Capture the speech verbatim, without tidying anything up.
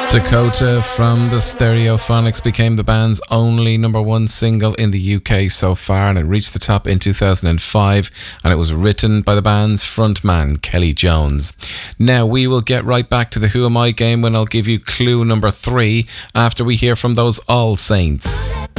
Dakota from the Stereophonics became the band's only number one single in the U K so far, and it reached the top in two thousand five, and it was written by the band's frontman Kelly Jones. Now we will get right back to the Who Am I game when I'll give you clue number three after we hear from those All Saints.